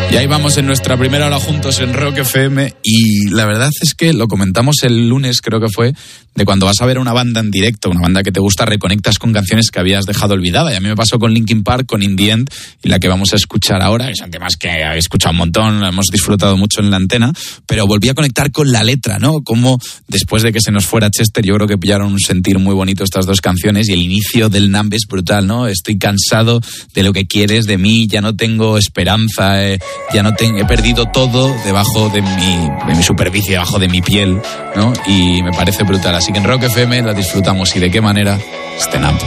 Y ahí vamos en nuestra primera hora juntos en Rock FM, y la verdad es que lo comentamos el lunes, creo que fue, de cuando vas a ver una banda en directo, una banda que te gusta, reconectas con canciones que habías dejado olvidadas. Y a mí me pasó con Linkin Park, con In the End, y la que vamos a escuchar ahora, que son temas que he escuchado un montón, hemos disfrutado mucho en la antena, pero volví a conectar con la letra, ¿no? Como después de que se nos fuera Chester, yo creo que pillaron un sentir muy bonito estas dos canciones, y el inicio del Nambe es brutal, ¿no? Estoy cansado de lo que quieres de mí, ya no tengo esperanza, he perdido todo debajo de mi superficie, debajo de mi piel, ¿no? Y me parece brutal. Así que en Rock FM la disfrutamos, y de qué manera, este Nambe.